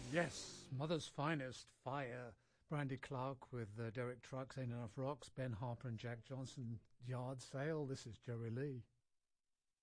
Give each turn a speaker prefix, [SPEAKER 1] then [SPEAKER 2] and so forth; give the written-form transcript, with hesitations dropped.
[SPEAKER 1] Yes, Mother's Finest, Fire. Brandy Clark with Derek Trucks, Ain't Enough Rocks, Ben Harper and Jack Johnson, Yard Sale. This is Jerry Lee.